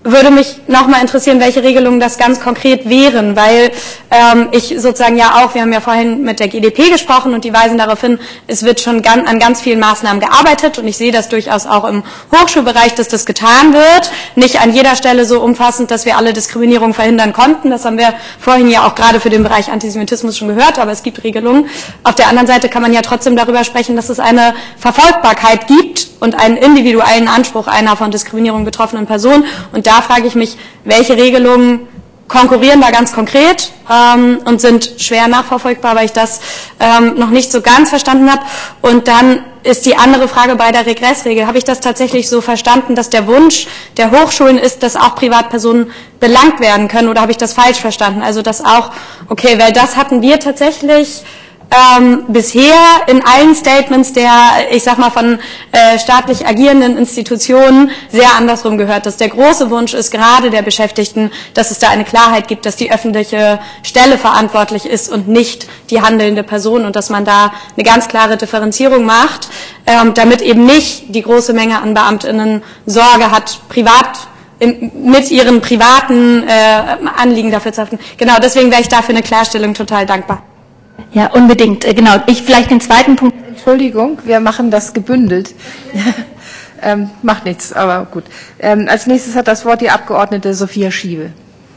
würde mich nochmal interessieren, welche Regelungen das ganz konkret wären, weil ich sozusagen ja auch, wir haben ja vorhin mit der GdP gesprochen und die weisen darauf hin, es wird schon an ganz vielen Maßnahmen gearbeitet und ich sehe das durchaus auch im Hochschulbereich, dass das getan wird. Nicht an jeder Stelle so umfassend, dass wir alle Diskriminierung verhindern konnten. Das haben wir vorhin ja auch gerade für den Bereich Antisemitismus schon gehört, aber es gibt Regelungen. Auf der anderen Seite kann man ja trotzdem darüber sprechen, dass es eine Verfolgbarkeit gibt und einen individuellen Anspruch einer von Diskriminierung betroffenen Person. Und da frage ich mich, welche Regelungen konkurrieren da ganz konkret und sind schwer nachverfolgbar, weil ich das noch nicht so ganz verstanden habe. Und dann ist die andere Frage bei der Regressregel. Habe ich das tatsächlich so verstanden, dass der Wunsch der Hochschulen ist, dass auch Privatpersonen belangt werden können, oder habe ich das falsch verstanden? Also das auch, okay, weil das hatten wir tatsächlich bisher in allen Statements der, ich sag mal, von staatlich agierenden Institutionen sehr andersrum gehört, dass der große Wunsch ist, gerade der Beschäftigten, dass es da eine Klarheit gibt, dass die öffentliche Stelle verantwortlich ist und nicht die handelnde Person und dass man da eine ganz klare Differenzierung macht, damit eben nicht die große Menge an BeamtInnen Sorge hat, mit ihren privaten Anliegen dafür zu haften. Genau, deswegen wäre ich dafür eine Klarstellung total dankbar. Ja, unbedingt. Genau. Ich vielleicht den zweiten Punkt. Entschuldigung, wir machen das gebündelt. Macht nichts, aber gut. Als nächstes hat das Wort die Abgeordnete Sophia Schiebe.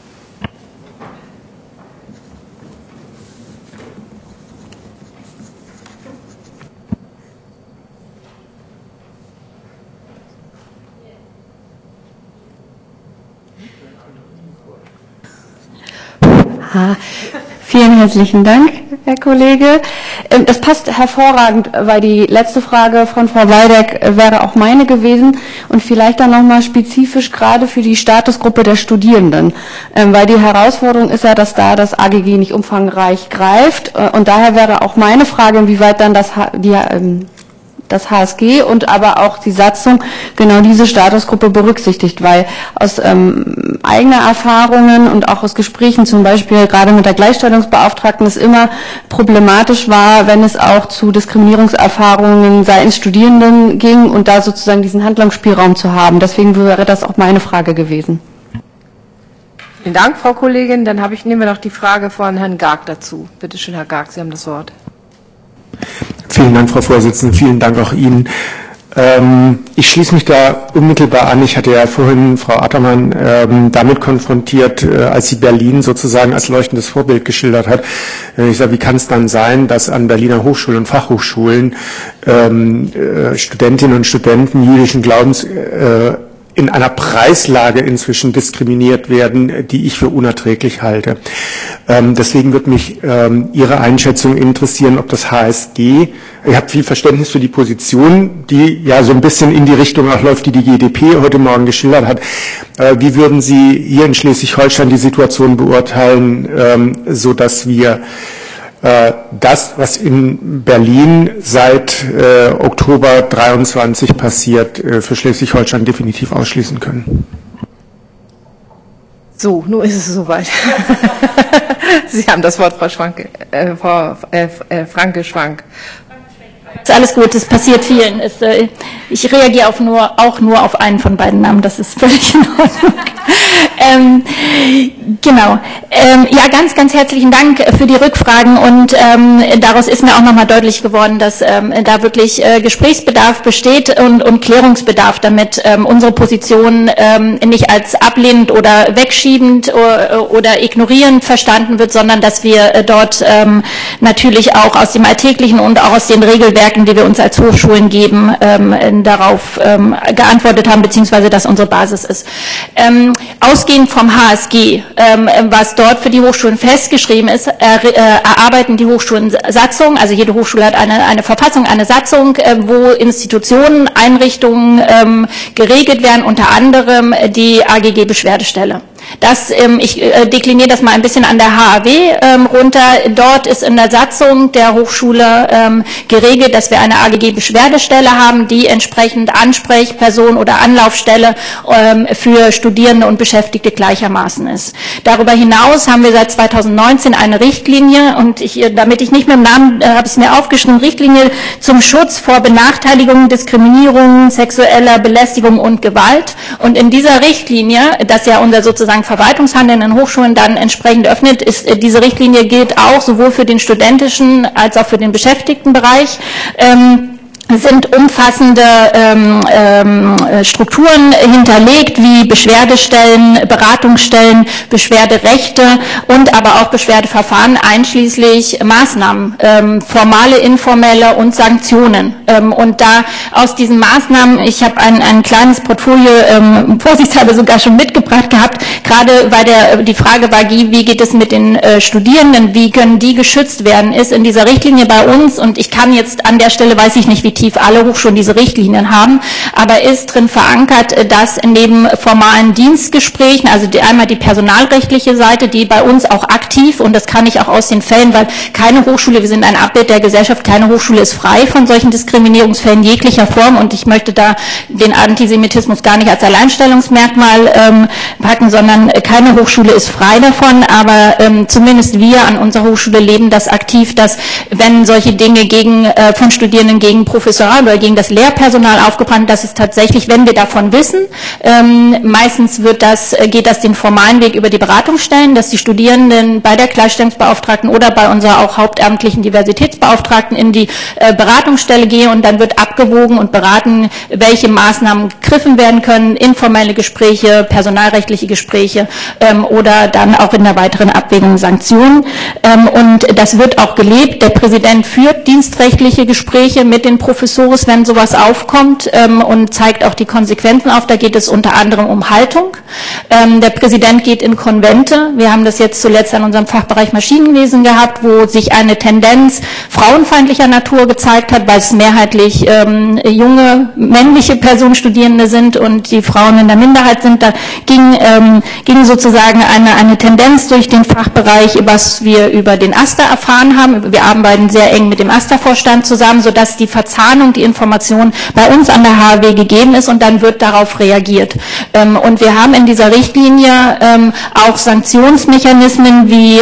Vielen herzlichen Dank, Herr Kollege. Das passt hervorragend, weil die letzte Frage von Frau Waldeck wäre auch meine gewesen und vielleicht dann nochmal spezifisch gerade für die Statusgruppe der Studierenden, weil die Herausforderung ist ja, dass da das AGG nicht umfangreich greift und daher wäre auch meine Frage, inwieweit dann das HSG und aber auch die Satzung genau diese Statusgruppe berücksichtigt, weil aus eigener Erfahrungen und auch aus Gesprächen zum Beispiel gerade mit der Gleichstellungsbeauftragten es immer problematisch war, wenn es auch zu Diskriminierungserfahrungen seitens Studierenden ging und da sozusagen diesen Handlungsspielraum zu haben. Deswegen wäre das auch meine Frage gewesen. Vielen Dank, Frau Kollegin. Dann nehmen wir noch die Frage von Herrn Garg dazu. Bitte schön, Herr Garg, Sie haben das Wort. Vielen Dank, Frau Vorsitzende. Vielen Dank auch Ihnen. Ich schließe mich da unmittelbar an. Ich hatte ja vorhin Frau Attermann damit konfrontiert, als sie Berlin sozusagen als leuchtendes Vorbild geschildert hat. Ich sage, wie kann es dann sein, dass an Berliner Hochschulen und Fachhochschulen Studentinnen und Studenten jüdischen Glaubens in einer Preislage inzwischen diskriminiert werden, die ich für unerträglich halte. Deswegen würde mich Ihre Einschätzung interessieren, ob das HSG, ich habe viel Verständnis für die Position, die ja so ein bisschen in die Richtung auch läuft, die die GdP heute Morgen geschildert hat. Wie würden Sie hier in Schleswig-Holstein die Situation beurteilen, so dass wir das, was in Berlin seit Oktober 23 passiert, für Schleswig-Holstein definitiv ausschließen können? So, nun ist es soweit. Sie haben das Wort, Frau Franke-Schwank. Ist alles gut, es passiert vielen. Ich reagiere auch nur auf einen von beiden Namen, das ist völlig in Ordnung. Genau. Ja, ganz, ganz herzlichen Dank für die Rückfragen und daraus ist mir auch nochmal deutlich geworden, dass da wirklich Gesprächsbedarf besteht und Klärungsbedarf, damit unsere Position nicht als ablehnend oder wegschiebend oder ignorierend verstanden wird, sondern dass wir dort natürlich auch aus dem Alltäglichen und auch aus den Regelwerken, die wir uns als Hochschulen geben, darauf geantwortet haben, beziehungsweise dass unsere Basis ist. Ausgehend vom HSG, was dort für die Hochschulen festgeschrieben ist, erarbeiten die Hochschulen Satzungen, also jede Hochschule hat eine Verfassung, eine Satzung, wo Institutionen, Einrichtungen geregelt werden, unter anderem die AGG-Beschwerdestelle. Ich dekliniere das mal ein bisschen an der HAW runter. Dort ist in der Satzung der Hochschule geregelt, dass wir eine AGG-Beschwerdestelle haben, die entsprechend Ansprechperson oder Anlaufstelle für Studierende und Beschäftigte gleichermaßen ist. Darüber hinaus haben wir seit 2019 eine Richtlinie und damit ich nicht mehr im Namen, habe ich es mir aufgeschrieben, Richtlinie zum Schutz vor Benachteiligung, Diskriminierung, sexueller Belästigung und Gewalt. Und in dieser Richtlinie, das ja unser sozusagen Verwaltungshandeln in Hochschulen dann entsprechend öffnet, diese Richtlinie gilt auch sowohl für den studentischen als auch für den Beschäftigtenbereich. Sind umfassende Strukturen hinterlegt, wie Beschwerdestellen, Beratungsstellen, Beschwerderechte und aber auch Beschwerdeverfahren, einschließlich Maßnahmen, formale, informelle und Sanktionen. Und da aus diesen Maßnahmen, ich habe ein kleines Portfolio vorsichtshalber sogar schon mitgebracht gehabt, gerade weil die Frage war, wie geht es mit den Studierenden, wie können die geschützt werden, ist in dieser Richtlinie bei uns, und ich kann jetzt an der Stelle, weiß ich nicht, wie tief alle Hochschulen diese Richtlinien haben, aber ist drin verankert, dass neben formalen Dienstgesprächen, also einmal die personalrechtliche Seite, die bei uns auch aktiv, und das kann ich auch aus den Fällen, weil keine Hochschule, wir sind ein Abbild der Gesellschaft, keine Hochschule ist frei von solchen Diskriminierungsfällen jeglicher Form, und ich möchte da den Antisemitismus gar nicht als Alleinstellungsmerkmal packen, sondern keine Hochschule ist frei davon, aber zumindest wir an unserer Hochschule leben das aktiv, dass wenn solche Dinge von Studierenden gegen Professorat oder gegen das Lehrpersonal aufgebrannt, dass es tatsächlich, wenn wir davon wissen, meistens geht das den formalen Weg über die Beratungsstellen, dass die Studierenden bei der Gleichstellungsbeauftragten oder bei unserer auch hauptamtlichen Diversitätsbeauftragten in die Beratungsstelle gehen, und dann wird abgewogen und beraten, welche Maßnahmen gegriffen werden können, informelle Gespräche, personalrechtliche Gespräche oder dann auch in der weiteren Abwägung Sanktionen. Und das wird auch gelebt. Der Präsident führt dienstrechtliche Gespräche mit den Professores, wenn sowas aufkommt, und zeigt auch die Konsequenzen auf. Da geht es unter anderem um Haltung. Der Präsident geht in Konvente. Wir haben das jetzt zuletzt an unserem Fachbereich Maschinenwesen gehabt, wo sich eine Tendenz frauenfeindlicher Natur gezeigt hat, weil es mehrheitlich junge männliche Personen, Studierende sind und die Frauen in der Minderheit sind. Da ging sozusagen eine Tendenz durch den Fachbereich, was wir über den AStA erfahren haben. Wir arbeiten sehr eng mit dem AStA-Vorstand zusammen, sodass die Verzahnung, die Information bei uns an der HAW gegeben ist, und dann wird darauf reagiert. Und wir haben in dieser Richtlinie auch Sanktionsmechanismen wie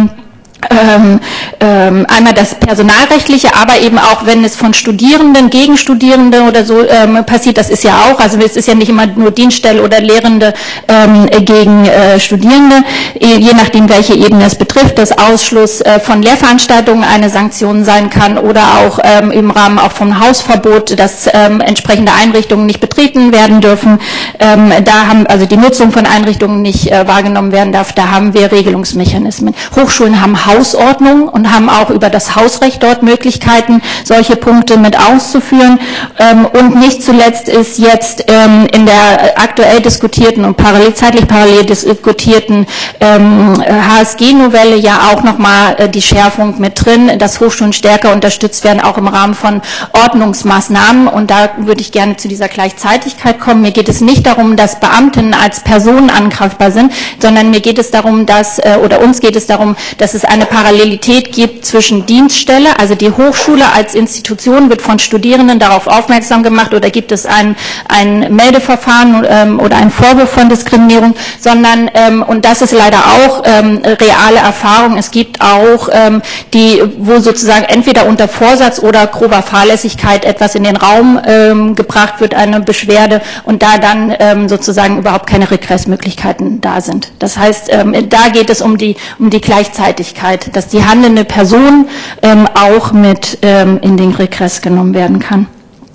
einmal das Personalrechtliche, aber eben auch, wenn es von Studierenden gegen Studierende oder so passiert, das ist ja auch, also es ist ja nicht immer nur Dienststelle oder Lehrende gegen Studierende, je nachdem, welche Ebene es betrifft, dass Ausschluss von Lehrveranstaltungen eine Sanktion sein kann oder auch im Rahmen auch vom Hausverbot, dass entsprechende Einrichtungen nicht betreten werden dürfen, also die Nutzung von Einrichtungen nicht wahrgenommen werden darf, da haben wir Regelungsmechanismen. Hochschulen haben Hausordnung und haben auch über das Hausrecht dort Möglichkeiten, solche Punkte mit auszuführen. Und nicht zuletzt ist jetzt in der aktuell diskutierten und zeitlich parallel diskutierten HSG-Novelle ja auch nochmal die Schärfung mit drin, dass Hochschulen stärker unterstützt werden, auch im Rahmen von Ordnungsmaßnahmen. Und da würde ich gerne zu dieser Gleichzeitigkeit kommen. Mir geht es nicht darum, dass Beamtinnen als Personen angreifbar sind, sondern mir geht es darum, uns geht es darum, dass es eine Parallelität gibt zwischen Dienststelle, also die Hochschule als Institution wird von Studierenden darauf aufmerksam gemacht, oder gibt es ein Meldeverfahren oder einen Vorwurf von Diskriminierung, sondern, und das ist leider auch reale Erfahrung, es gibt auch wo sozusagen entweder unter Vorsatz oder grober Fahrlässigkeit etwas in den Raum gebracht wird, eine Beschwerde, und da dann sozusagen überhaupt keine Regressmöglichkeiten da sind. Das heißt, da geht es um die Gleichzeitigkeit, dass die handelnde Person auch mit in den Regress genommen werden kann.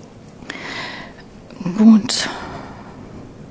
Gut.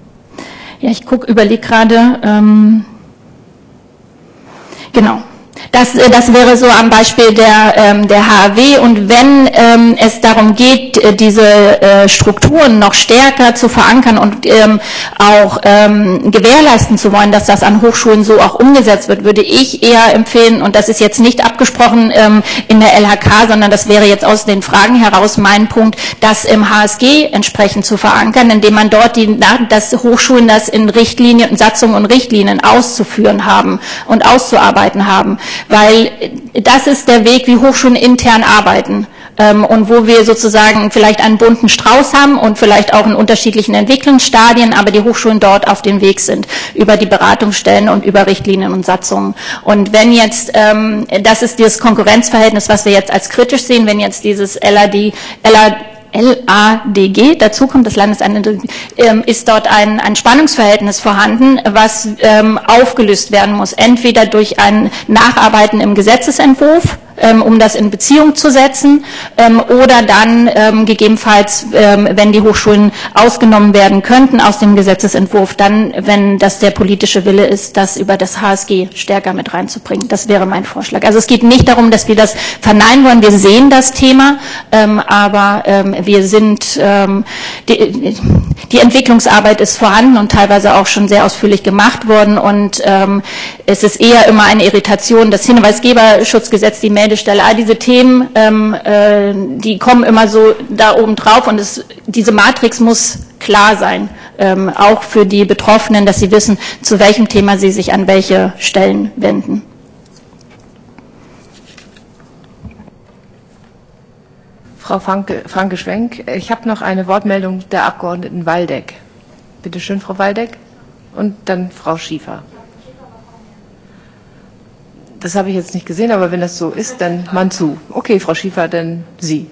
Ja, ich überlege gerade, genau. Das wäre so am Beispiel der HAW. Und wenn es darum geht, diese Strukturen noch stärker zu verankern und auch gewährleisten zu wollen, dass das an Hochschulen so auch umgesetzt wird, würde ich eher empfehlen, und das ist jetzt nicht abgesprochen in der LHK, sondern das wäre jetzt aus den Fragen heraus mein Punkt, das im HSG entsprechend zu verankern, indem man dort dass Hochschulen das in Richtlinien, Satzungen und Richtlinien auszuführen haben und auszuarbeiten haben. Weil das ist der Weg, wie Hochschulen intern arbeiten. Und wo wir sozusagen vielleicht einen bunten Strauß haben und vielleicht auch in unterschiedlichen Entwicklungsstadien, aber die Hochschulen dort auf dem Weg sind, über die Beratungsstellen und über Richtlinien und Satzungen. Und wenn jetzt, das ist dieses Konkurrenzverhältnis, was wir jetzt als kritisch sehen, wenn jetzt dieses LADG dazu kommt, das Landesamt, ist dort ein Spannungsverhältnis vorhanden, was aufgelöst werden muss, entweder durch ein Nacharbeiten im Gesetzesentwurf, um das in Beziehung zu setzen, oder dann gegebenenfalls, wenn die Hochschulen ausgenommen werden könnten aus dem Gesetzesentwurf, dann, wenn das der politische Wille ist, das über das HSG stärker mit reinzubringen. Das wäre mein Vorschlag. Also es geht nicht darum, dass wir das verneinen wollen. Wir sehen das Thema, aber wir sind, die Entwicklungsarbeit ist vorhanden und teilweise auch schon sehr ausführlich gemacht worden, und es ist eher immer eine Irritation. Das Hinweisgeberschutzgesetz, die Meldestelle, all diese Themen, die kommen immer so da oben drauf, und diese Matrix muss klar sein, auch für die Betroffenen, dass sie wissen, zu welchem Thema sie sich an welche Stellen wenden. Frau Franke-Schwenk, ich habe noch eine Wortmeldung der Abgeordneten Waldeck. Bitte schön, Frau Waldeck. Und dann Frau Schiefer. Das habe ich jetzt nicht gesehen, aber wenn das so ist, dann Manzu. Okay, Frau Schiefer, dann Sie.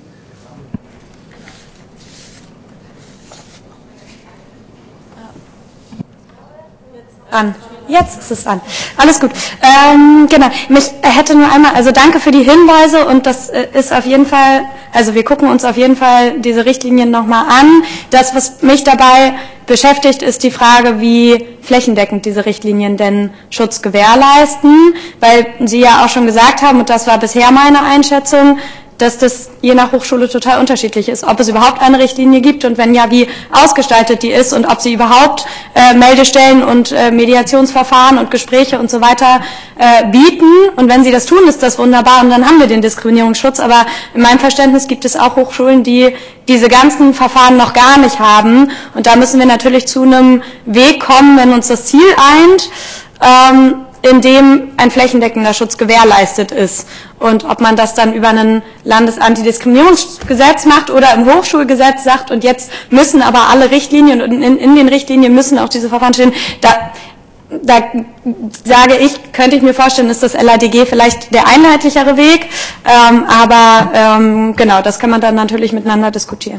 An. Jetzt ist es an. Alles gut. Genau. Mich hätte nur einmal, also danke für die Hinweise, und das ist auf jeden Fall, also wir gucken uns auf jeden Fall diese Richtlinien nochmal an. Das, was mich dabei beschäftigt, ist die Frage, wie flächendeckend diese Richtlinien denn Schutz gewährleisten, weil Sie ja auch schon gesagt haben, und das war bisher meine Einschätzung, dass das je nach Hochschule total unterschiedlich ist, ob es überhaupt eine Richtlinie gibt und wenn ja, wie ausgestaltet die ist und ob sie überhaupt Meldestellen und Mediationsverfahren und Gespräche und so weiter bieten. Und wenn sie das tun, ist das wunderbar, und dann haben wir den Diskriminierungsschutz. Aber in meinem Verständnis gibt es auch Hochschulen, die diese ganzen Verfahren noch gar nicht haben. Und da müssen wir natürlich zu einem Weg kommen, wenn uns das Ziel eint, in dem ein flächendeckender Schutz gewährleistet ist. Und ob man das dann über ein Landesantidiskriminierungsgesetz macht oder im Hochschulgesetz sagt, und jetzt müssen aber alle Richtlinien, und in den Richtlinien müssen auch diese Verfahren stehen, da sage ich, könnte ich mir vorstellen, ist das LADG vielleicht der einheitlichere Weg, aber genau, das kann man dann natürlich miteinander diskutieren.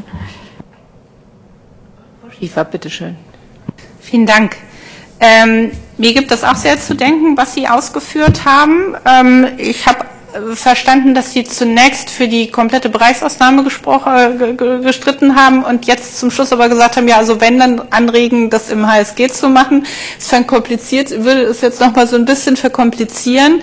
Frau Schiefer, bitteschön. Vielen Dank. Mir gibt es auch sehr zu denken, was Sie ausgeführt haben. Ich habe verstanden, dass Sie zunächst für die komplette Bereichsausnahme gestritten haben und jetzt zum Schluss aber gesagt haben, ja, also wenn, dann anregen, das im HSG zu machen. Es würde es jetzt noch mal so ein bisschen verkomplizieren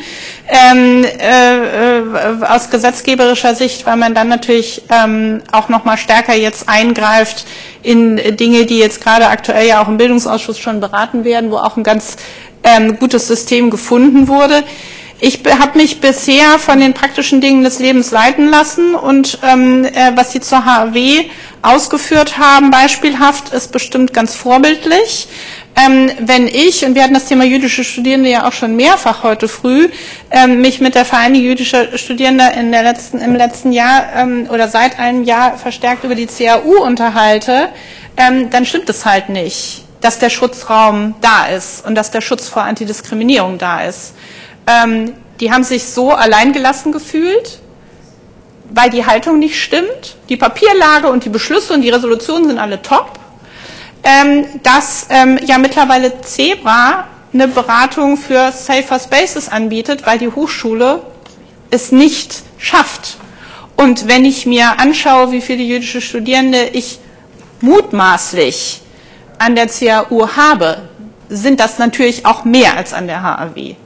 aus gesetzgeberischer Sicht, weil man dann natürlich auch noch mal stärker jetzt eingreift in Dinge, die jetzt gerade aktuell ja auch im Bildungsausschuss schon beraten werden, wo auch ein ganz gutes System gefunden wurde. Ich habe mich bisher von den praktischen Dingen des Lebens leiten lassen, und was Sie zur HAW ausgeführt haben, beispielhaft, ist bestimmt ganz vorbildlich. Wenn ich, und wir hatten das Thema jüdische Studierende ja auch schon mehrfach heute früh, mich mit der Vereinigung jüdischer Studierende im letzten Jahr oder seit einem Jahr verstärkt über die CAU unterhalte, dann stimmt es halt nicht, dass der Schutzraum da ist und dass der Schutz vor Antidiskriminierung da ist. Die haben sich so alleingelassen gefühlt, weil die Haltung nicht stimmt. Die Papierlage und die Beschlüsse und die Resolutionen sind alle top. Dass ja mittlerweile Zebra eine Beratung für Safer Spaces anbietet, weil die Hochschule es nicht schafft. Und wenn ich mir anschaue, wie viele jüdische Studierende ich mutmaßlich an der CAU habe, sind das natürlich auch mehr als an der HAW.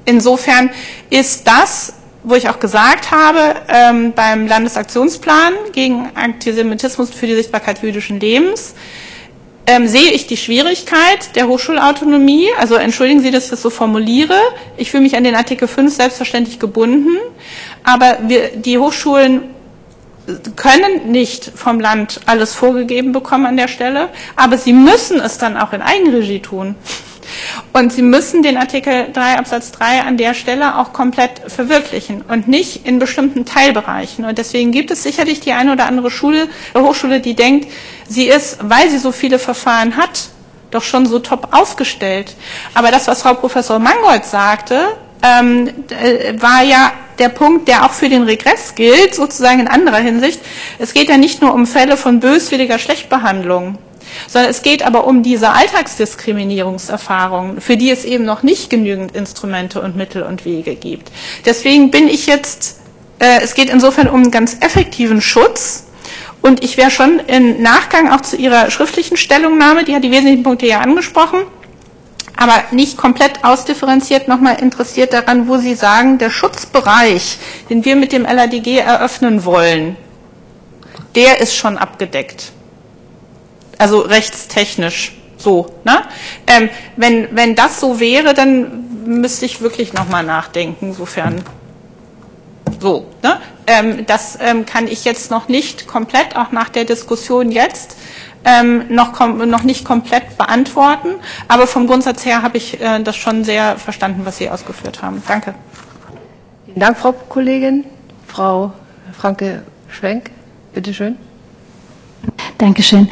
insofern ist das, wo ich auch gesagt habe, beim Landesaktionsplan gegen Antisemitismus für die Sichtbarkeit jüdischen Lebens, sehe ich die Schwierigkeit der Hochschulautonomie. Also entschuldigen Sie, dass ich das so formuliere. Ich fühle mich an den Artikel 5 selbstverständlich gebunden, aber die Hochschulen können nicht vom Land alles vorgegeben bekommen an der Stelle, aber sie müssen es dann auch in Eigenregie tun. Und sie müssen den Artikel 3 Absatz 3 an der Stelle auch komplett verwirklichen und nicht in bestimmten Teilbereichen. Und deswegen gibt es sicherlich die eine oder andere Hochschule, die denkt, sie ist, weil sie so viele Verfahren hat, doch schon so top aufgestellt. Aber das, was Frau Professor Mangold sagte, war ja der Punkt, der auch für den Regress gilt, sozusagen in anderer Hinsicht. Es geht ja nicht nur um Fälle von böswilliger Schlechtbehandlung, sondern es geht aber um diese Alltagsdiskriminierungserfahrungen, für die es eben noch nicht genügend Instrumente und Mittel und Wege gibt. Deswegen bin ich jetzt, es geht insofern um einen ganz effektiven Schutz, und ich wäre schon im Nachgang auch zu Ihrer schriftlichen Stellungnahme, die hat die wesentlichen Punkte ja angesprochen, aber nicht komplett ausdifferenziert nochmal interessiert daran, wo Sie sagen, der Schutzbereich, den wir mit dem LADG eröffnen wollen, der ist schon abgedeckt. Also rechtstechnisch so. Ne? Wenn das so wäre, dann müsste ich wirklich nochmal nachdenken, insofern so. Ne? Das kann ich jetzt noch nicht komplett, auch nach der Diskussion jetzt, noch nicht komplett beantworten, aber vom Grundsatz her habe ich das schon sehr verstanden, was Sie ausgeführt haben. Danke. Vielen Dank, Frau Kollegin. Frau Franke-Schwenk, bitteschön. Dankeschön.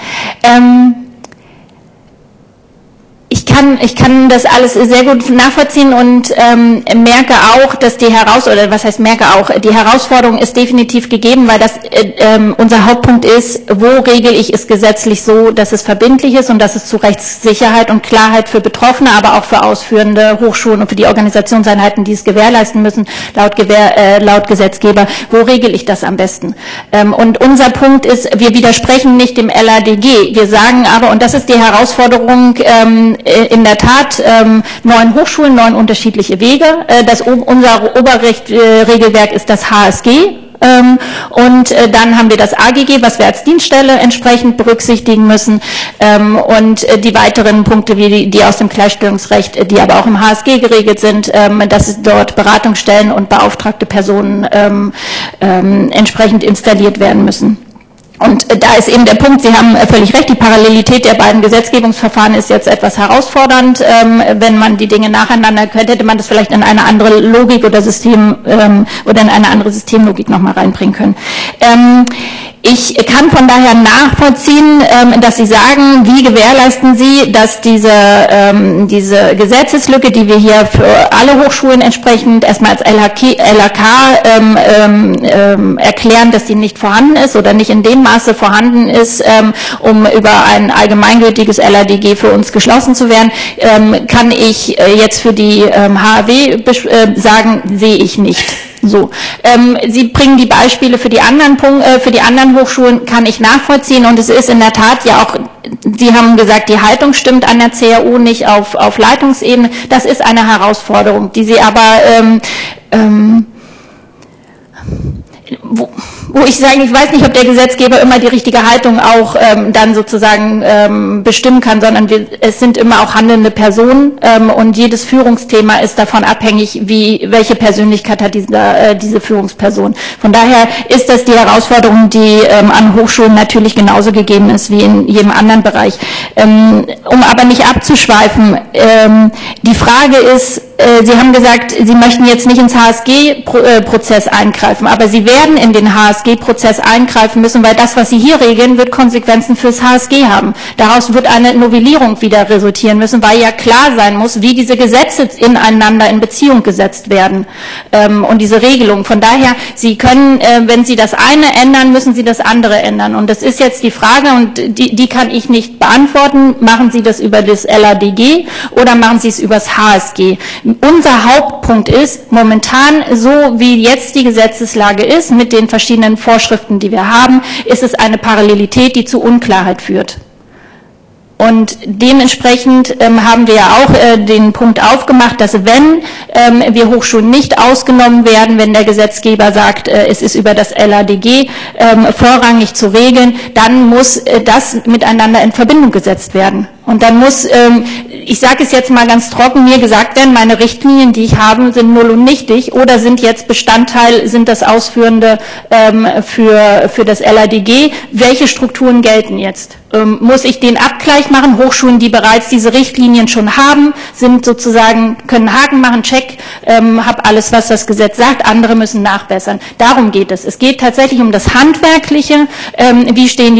Ich kann das alles sehr gut nachvollziehen und merke auch, dass die Herausforderung ist definitiv gegeben, weil das unser Hauptpunkt ist, wo regel ich es gesetzlich so, dass es verbindlich ist und dass es zu Rechtssicherheit und Klarheit für Betroffene, aber auch für ausführende Hochschulen und für die Organisationseinheiten, die es gewährleisten müssen, laut Gesetzgeber, wo regel ich das am besten? Und unser Punkt ist, wir widersprechen nicht dem LADG. Wir sagen aber, und das ist die Herausforderung, in der Tat 9 Hochschulen, 9 unterschiedliche Wege. Unser Oberregelwerk ist das HSG. Und dann haben wir das AGG, was wir als Dienststelle entsprechend berücksichtigen müssen. Und die weiteren Punkte, wie die aus dem Gleichstellungsrecht, die aber auch im HSG geregelt sind, dass dort Beratungsstellen und beauftragte Personen entsprechend installiert werden müssen. Und da ist eben der Punkt, Sie haben völlig recht, die Parallelität der beiden Gesetzgebungsverfahren ist jetzt etwas herausfordernd. Wenn man die Dinge nacheinander könnte, hätte man das vielleicht in eine andere Logik oder oder in eine andere Systemlogik nochmal reinbringen können. Ich kann von daher nachvollziehen, dass Sie sagen, wie gewährleisten Sie, dass diese Gesetzeslücke, die wir hier für alle Hochschulen entsprechend erstmal als LHK erklären, dass die nicht vorhanden ist oder nicht in dem Maße vorhanden ist, um über ein allgemeingültiges LADG für uns geschlossen zu werden, kann ich jetzt für die HAW sagen, sehe ich nicht. So, Sie bringen die Beispiele für die anderen Hochschulen, kann ich nachvollziehen, und es ist in der Tat ja auch, Sie haben gesagt, die Haltung stimmt an der CAU nicht auf Leitungsebene. Das ist eine Herausforderung, die Sie aber wo ich sage, ich weiß nicht, ob der Gesetzgeber immer die richtige Haltung auch dann sozusagen bestimmen kann, sondern es sind immer auch handelnde Personen und jedes Führungsthema ist davon abhängig, welche Persönlichkeit hat diese Führungsperson. Von daher ist das die Herausforderung, die an Hochschulen natürlich genauso gegeben ist wie in jedem anderen Bereich. Um aber nicht abzuschweifen, die Frage ist, Sie haben gesagt, Sie möchten jetzt nicht ins HSG-Prozess eingreifen, aber Sie werden in den HSG-Prozess eingreifen müssen, weil das, was Sie hier regeln, wird Konsequenzen fürs HSG haben. Daraus wird eine Novellierung wieder resultieren müssen, weil ja klar sein muss, wie diese Gesetze ineinander in Beziehung gesetzt werden und diese Regelung. Von daher, Sie können, wenn Sie das eine ändern, müssen Sie das andere ändern. Und das ist jetzt die Frage, und die kann ich nicht beantworten. Machen Sie das über das LADG oder machen Sie es über das HSG? Unser Hauptpunkt ist, momentan, so wie jetzt die Gesetzeslage ist, mit den verschiedenen Vorschriften, die wir haben, ist es eine Parallelität, die zu Unklarheit führt. Und dementsprechend haben wir ja auch den Punkt aufgemacht, dass wenn wir Hochschulen nicht ausgenommen werden, wenn der Gesetzgeber sagt, es ist über das LADG vorrangig zu regeln, dann muss das miteinander in Verbindung gesetzt werden. Und dann muss, ich sage es jetzt mal ganz trocken, mir gesagt werden, meine Richtlinien, die ich habe, sind null und nichtig oder sind jetzt Bestandteil, sind das Ausführende für das LADG. Welche Strukturen gelten jetzt? Muss ich den Abgleich machen? Hochschulen, die bereits diese Richtlinien schon haben, sind sozusagen, können Haken machen, check, habe alles, was das Gesetz sagt, andere müssen nachbessern. Darum geht es. Es geht tatsächlich um das Handwerkliche, wie stehen die